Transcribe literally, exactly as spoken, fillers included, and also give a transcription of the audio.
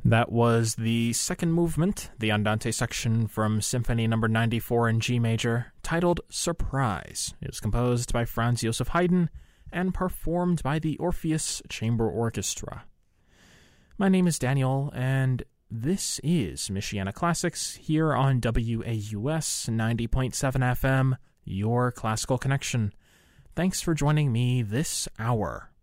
That was the second movement, the Andante section from Symphony Number ninety-four in G major, titled Surprise. It was composed by Franz Joseph Haydn and performed by the Orpheus Chamber Orchestra. My name is Daniel, and this is Michiana Classics here on W A U S ninety point seven F M, your classical connection. Thanks for joining me this hour.